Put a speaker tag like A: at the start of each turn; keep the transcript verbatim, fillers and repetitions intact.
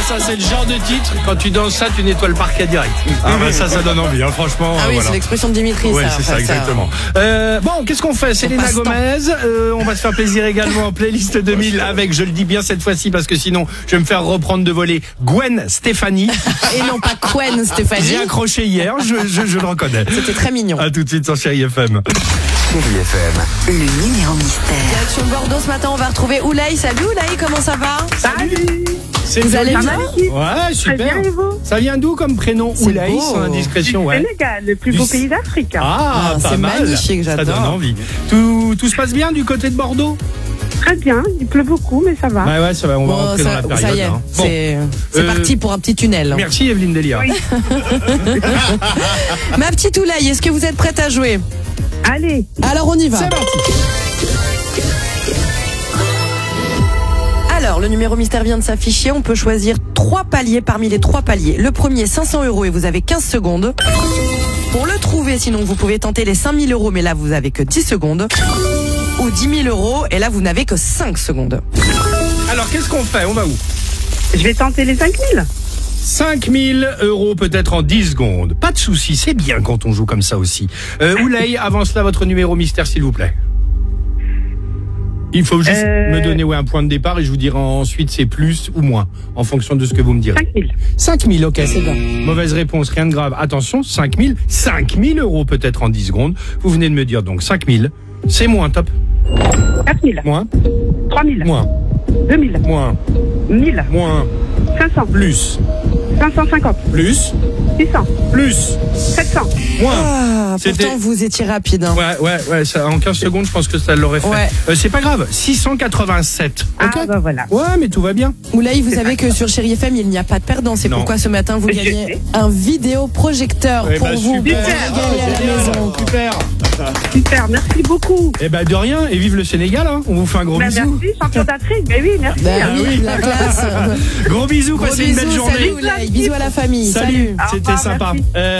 A: ça c'est le genre de titre, quand tu danses ça, tu nettoies le parquet direct. Ah bah ça, ça donne envie, hein, franchement.
B: Ah oui,
A: voilà.
B: c'est l'expression de Dimitri,
A: ouais,
B: ça.
A: c'est
B: Enfin,
A: ça, exactement. Euh, bon, qu'est-ce qu'on fait? Selena
B: passe-temps.
A: Gomez, euh, on va se faire plaisir également en playlist deux mille avec, je le dis bien cette fois-ci, parce que sinon, je vais me faire reprendre de voler Gwen Stefani.
B: Et non pas Gwen Stéphanie.
A: J'ai accroché hier, je, je, je le reconnais.
B: C'était très mignon.
A: A tout de suite sur Chérie F M.
C: Chérie F M.
D: Le numéro mystère.
B: Direction Bordeaux ce matin, on va retrouver Oulay. Salut Oulay, comment ça va?
E: Salut.
A: C'est
B: Vous allez
A: joli.
B: bien?
A: Ouais, super.
E: Très bien, et vous?
A: Ça vient d'où comme prénom?
B: C'est
A: Oulay,
B: beau.
A: sans indiscrétion, ouais.
E: Sénégal, le plus
A: Du
E: beau
A: S-
E: pays d'Afrique.
A: Ah,
B: Ah,
A: pas
B: c'est
A: mal.
B: magnifique,
A: Ça
B: j'adore.
A: donne envie. Tout, tout se passe bien du côté de Bordeaux?
E: Très bien, il pleut beaucoup, mais ça va.
A: Ouais, ouais, ça va, on va
B: Bon,
A: rentrer
B: ça,
A: dans la période.
B: ça y est,
A: hein. Bon,
B: c'est c'est
A: Euh,
B: parti pour un petit tunnel.
A: merci Evelyne Delia.
E: Oui.
B: Ma petite Oulay, est-ce que vous êtes prête à jouer?
E: Allez,
B: Alors on y va.
A: C'est parti.
B: Alors, le numéro mystère vient de s'afficher. On peut choisir trois paliers parmi les trois paliers. Le premier, cinq cents euros et vous avez quinze secondes. Pour le trouver, sinon, vous pouvez tenter les cinq mille euros, mais là, vous avez que dix secondes. Ou dix mille euros, et là, vous n'avez que cinq secondes.
A: Alors, qu'est-ce qu'on fait? On va où?
E: je vais tenter les cinq mille.
A: cinq mille euros peut-être en dix secondes. Pas de souci, c'est bien quand on joue comme ça aussi. Euh, Oulay, avance là votre numéro mystère s'il vous plaît. Il faut juste
E: Euh...
A: me donner ouais, un point de départ et je vous dirai ensuite c'est plus ou moins en fonction de ce que vous me direz.
E: cinq mille.
A: cinq mille, ok, c'est bon. Mauvaise réponse, rien de grave. Attention, cinq mille, cinq mille euros peut-être en dix secondes. Vous venez de me dire donc cinq mille, c'est moins top.
E: quatre mille.
A: Moins,
E: trois mille.
A: moins,
E: deux mille.
A: moins,
E: mille.
A: moins,
E: cinq cents.
A: plus,
E: cinq cent cinquante.
A: plus,
E: six cents.
A: plus,
E: sept cents.
A: moins.
B: Ah,
A: C'était-
B: pourtant, vous étiez rapide. hein.
A: Ouais, ouais, ouais, ça, en quinze secondes, je pense que ça l'aurait fait.
B: Ouais.
A: Euh, c'est pas grave, six cent quatre-vingt-sept.
E: Ah,
A: Ok.
E: bah voilà.
A: Ouais, mais tout va bien.
B: Oulay, vous savez que sur Chérie F M, il n'y a pas de perdant. C'est
A: Non.
B: pourquoi ce matin, vous
E: Je
B: gagnez
E: sais.
B: un vidéoprojecteur
A: Eh
B: pour
A: ben,
B: vous.
A: super.
B: Pour régaler à la
A: Génial.
B: maison.
A: Super.
E: Super, merci beaucoup.
A: Eh ben, de rien, et vive le Sénégal, hein. On vous fait un gros
E: Bah,
A: bisou.
E: merci, champion d'Afrique. Mais oui, merci.
B: Ben
A: Ah
B: oui,
A: oui.
B: la classe.
A: Gros bisous,
B: Gros
A: passez une belle
B: bisous,
A: journée.
B: salut Oulay. Bisous à la famille.
A: Salut,
E: Au
A: c'était
E: revoir,
A: sympa.
E: merci.
A: Euh,